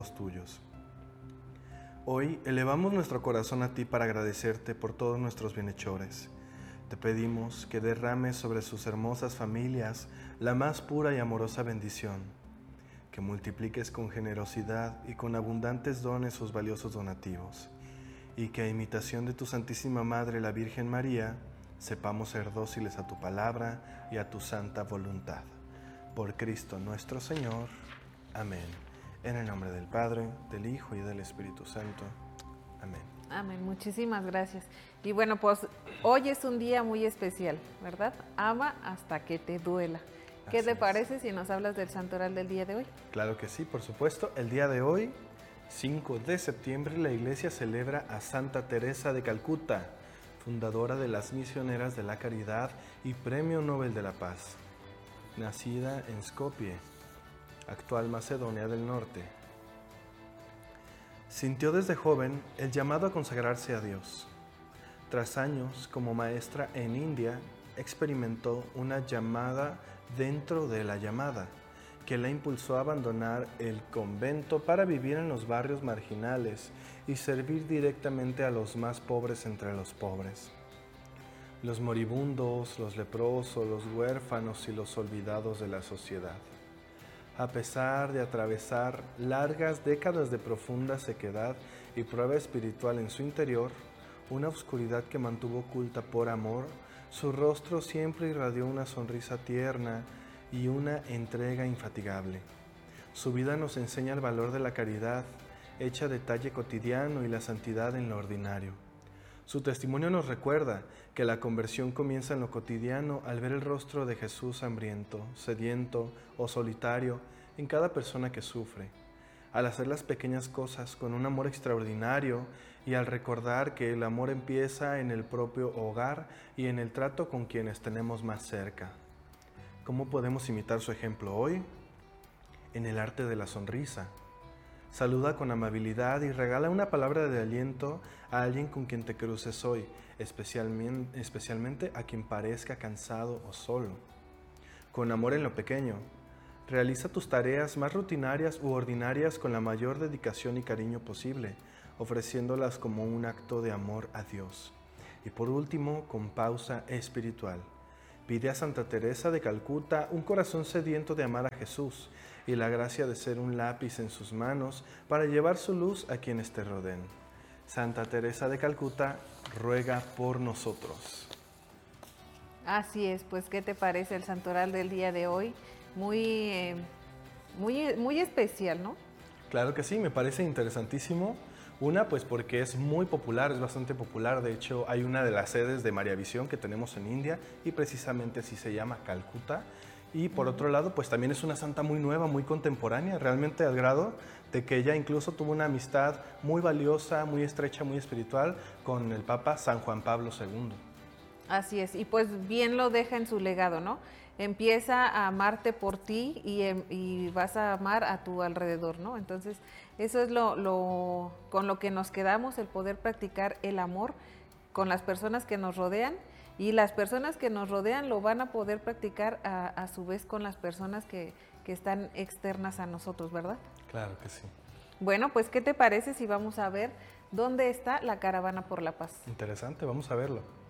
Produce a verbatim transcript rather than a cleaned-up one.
los tuyos. Hoy elevamos nuestro corazón a ti para agradecerte por todos nuestros bienhechores. Te pedimos que derrames sobre sus hermosas familias la más pura y amorosa bendición, que multipliques con generosidad y con abundantes dones sus valiosos donativos, y que a imitación de tu Santísima Madre, la Virgen María, sepamos ser dóciles a tu palabra y a tu santa voluntad. Por Cristo nuestro Señor. Amén. En el nombre del Padre, del Hijo y del Espíritu Santo. Amén. Amén, muchísimas gracias. Y bueno, pues hoy es un día muy especial, ¿verdad? Ama hasta que te duela. ¿Qué Así te es. parece si nos hablas del santoral del día de hoy? Claro que sí, por supuesto. El día de hoy, cinco de septiembre, la Iglesia celebra a Santa Teresa de Calcuta, fundadora de las Misioneras de la Caridad y Premio Nobel de la Paz. Nacida en Skopje, actual Macedonia del Norte. Sintió desde joven el llamado a consagrarse a Dios. Tras años como maestra en India, experimentó una llamada dentro de la llamada, que la impulsó a abandonar el convento para vivir en los barrios marginales y servir directamente a los más pobres entre los pobres. Los moribundos, los leprosos, los huérfanos y los olvidados de la sociedad. A pesar de atravesar largas décadas de profunda sequedad y prueba espiritual en su interior, una oscuridad que mantuvo oculta por amor, su rostro siempre irradió una sonrisa tierna y una entrega infatigable. Su vida nos enseña el valor de la caridad, hecha detalle cotidiano, y la santidad en lo ordinario. Su testimonio nos recuerda que la conversión comienza en lo cotidiano al ver el rostro de Jesús hambriento, sediento o solitario en cada persona que sufre, al hacer las pequeñas cosas con un amor extraordinario y al recordar que el amor empieza en el propio hogar y en el trato con quienes tenemos más cerca. ¿Cómo podemos imitar su ejemplo hoy? En el arte de la sonrisa. Saluda con amabilidad y regala una palabra de aliento a alguien con quien te cruces hoy, especialmente, especialmente a quien parezca cansado o solo. Con amor en lo pequeño, realiza tus tareas más rutinarias u ordinarias con la mayor dedicación y cariño posible, ofreciéndolas como un acto de amor a Dios. Y por último, con pausa espiritual. Pide a Santa Teresa de Calcuta un corazón sediento de amar a Jesús y la gracia de ser un lápiz en sus manos para llevar su luz a quienes te rodeen. Santa Teresa de Calcuta, ruega por nosotros. Así es, pues ¿qué te parece el santoral del día de hoy? Muy, eh, muy, muy especial, ¿no? Claro que sí, me parece interesantísimo. Una, pues porque es muy popular, es bastante popular. De hecho, hay una de las sedes de María Visión que tenemos en India y precisamente así se llama, Calcuta. Y por otro lado, pues también es una santa muy nueva, muy contemporánea, realmente al grado de que ella incluso tuvo una amistad muy valiosa, muy estrecha, muy espiritual con el Papa San Juan Pablo segundo. Así es, y pues bien lo deja en su legado, ¿no? Empieza a amarte por ti y, y vas a amar a tu alrededor, ¿no? Entonces, eso es lo, lo con lo que nos quedamos, el poder practicar el amor con las personas que nos rodean, y las personas que nos rodean lo van a poder practicar a, a su vez con las personas que, que están externas a nosotros, ¿verdad? Claro que sí. Bueno, pues ¿qué te parece si vamos a ver dónde está la Caravana por la Paz? Interesante, vamos a verlo.